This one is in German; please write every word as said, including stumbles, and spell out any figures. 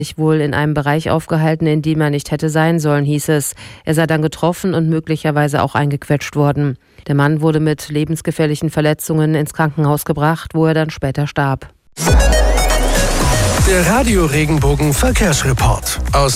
sich wohl in einem Bereich aufgehalten, in dem er nicht hätte sein sollen, hieß es. Er sei dann getroffen und möglicherweise auch eingequetscht worden. Der Mann wurde mit lebensgefährlichen Verletzungen ins Krankenhaus gebracht, wo er dann später starb. Der Radio Regenbogen Verkehrsreport aus